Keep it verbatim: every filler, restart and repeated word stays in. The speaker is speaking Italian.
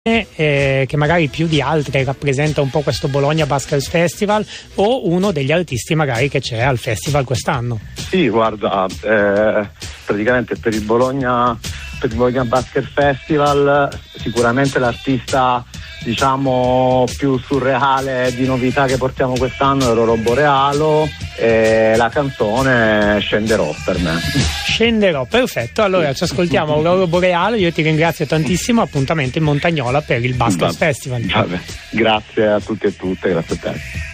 Eh, che magari più di altre rappresenta un po' questo Bologna Buskers Festival, o uno degli artisti magari che c'è al festival quest'anno? Sì, guarda, eh, praticamente per il Bologna per il Bologna Buskers Festival sicuramente l'artista, diciamo, più surreale di novità che portiamo quest'anno è Aurora Borealo, e la canzone Scenderò per me. Scenderò, perfetto. Allora ci ascoltiamo Aurora Borealo, io ti ringrazio tantissimo, appuntamento in Montagnola per il Buskers Festival. Vabbè, grazie a tutti e tutte, grazie a te.